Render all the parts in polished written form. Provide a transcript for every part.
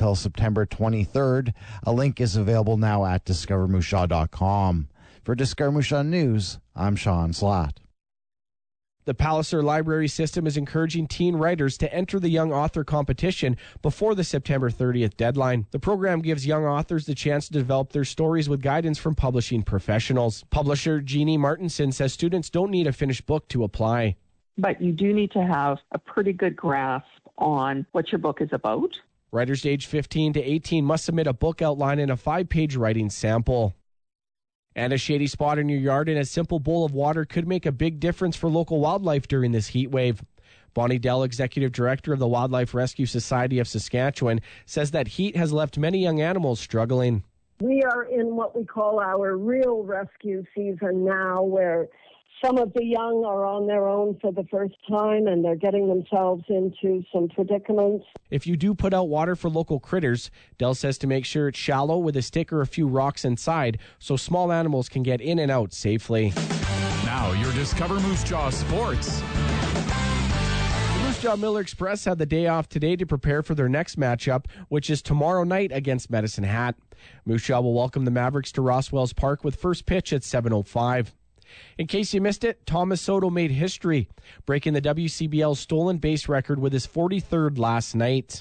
until September 23rd. A link is available now at discovermoose.com. For Discover Moose Jaw News, I'm Sean Slatt. The Palliser Library System is encouraging teen writers to enter the Young Author Competition before the September 30th deadline. The program gives young authors the chance to develop their stories with guidance from publishing professionals. Publisher Jeannie Martinson says students don't need a finished book to apply. But you do need to have a pretty good grasp on what your book is about. Writers aged 15 to 18 must submit a book outline and a 5-page writing sample. And a shady spot in your yard and a simple bowl of water could make a big difference for local wildlife during this heat wave. Bonnie Dell, Executive Director of the Wildlife Rescue Society of Saskatchewan, says that heat has left many young animals struggling. We are in what we call our real rescue season now, where some of the young are on their own for the first time and they're getting themselves into some predicaments. If you do put out water for local critters, Dell says to make sure it's shallow with a stick or a few rocks inside so small animals can get in and out safely. Now your Discover Moose Jaw Sports. The Moose Jaw Miller Express had the day off today to prepare for their next matchup, which is tomorrow night against Medicine Hat. Moose Jaw will welcome the Mavericks to Rosswells Park with first pitch at 7:05. In case you missed it, Thomas Soto made history, breaking the WCBL stolen base record with his 43rd last night.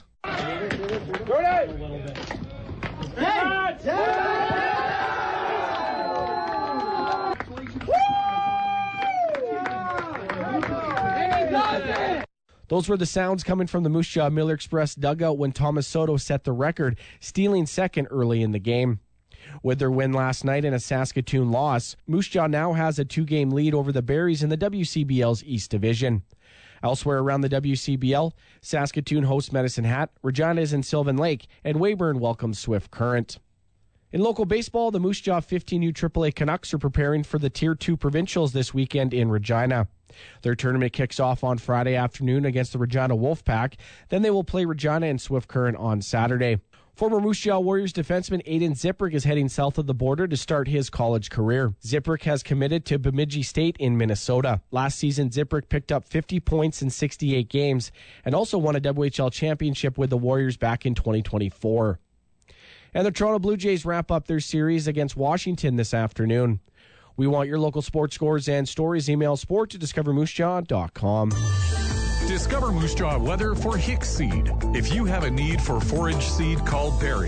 Those were the sounds coming from the Moose Jaw Miller Express dugout when Thomas Soto set the record, stealing second early in the game. With their win last night and a Saskatoon loss, Moose Jaw now has a 2-game lead over the Berries in the WCBL's East Division. Elsewhere around the WCBL, Saskatoon hosts Medicine Hat, Regina is in Sylvan Lake, and Weyburn welcomes Swift Current. In local baseball, the Moose Jaw 15U AAA Canucks are preparing for the Tier 2 Provincials this weekend in Regina. Their tournament kicks off on Friday afternoon against the Regina Wolfpack. Then they will play Regina and Swift Current on Saturday. Former Moose Jaw Warriors defenseman Aiden Ziprick is heading south of the border to start his college career. Ziprick has committed to Bemidji State in Minnesota. Last season, Ziprick picked up 50 points in 68 games and also won a WHL championship with the Warriors back in 2024. And the Toronto Blue Jays wrap up their series against Washington this afternoon. We want your local sports scores and stories. Email sport@discovermoosejaw.com. Discover Moose Jaw weather for Hicks seed. If you have a need for forage seed, call Barry.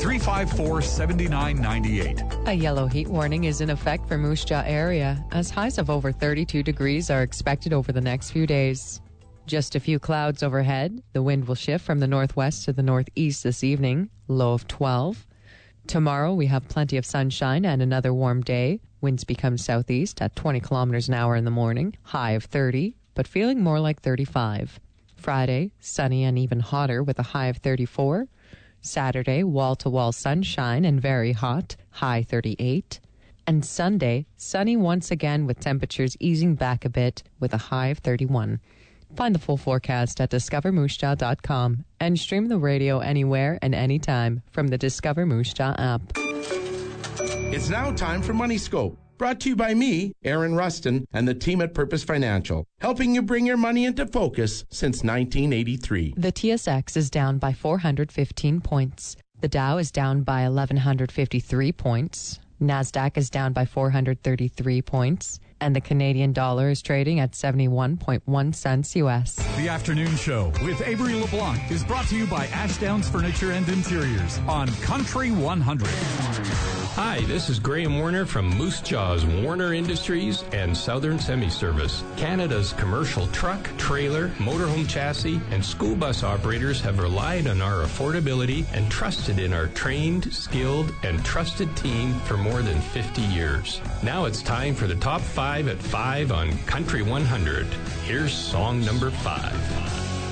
354-7998. A yellow heat warning is in effect for Moose Jaw area, as highs of over 32 degrees are expected over the next few days. Just a few clouds overhead. The wind will shift from the northwest to the northeast this evening, low of 12. Tomorrow we have plenty of sunshine and another warm day. Winds become southeast at 20 kilometers an hour in the morning, high of 30. But feeling more like 35. Friday, sunny and even hotter with a high of 34. Saturday, wall-to-wall sunshine and very hot, high 38. And Sunday, sunny once again with temperatures easing back a bit with a high of 31. Find the full forecast at discovermoosejaw.com and stream the radio anywhere and anytime from the Discover Moose Jaw app. It's now time for Money Scope. Brought to you by me, Aaron Rustin, and the team at Purpose Financial, helping you bring your money into focus since 1983. The TSX is down by 415 points. The Dow is down by 1,153 points. NASDAQ is down by 433 points. And the Canadian dollar is trading at 71.1 cents U.S. The Afternoon Show with Avery LeBlanc is brought to you by Ashdowns Furniture and Interiors on Country 100. Hi, this is Graham Warner from Moose Jaw's Warner Industries and Southern Semi-Service. Canada's commercial truck, trailer, motorhome chassis, and school bus operators have relied on our affordability and trusted in our trained, skilled, and trusted team for more than 50 years. Now it's time for the top 5 at 5 on Country 100. Here's song number 5.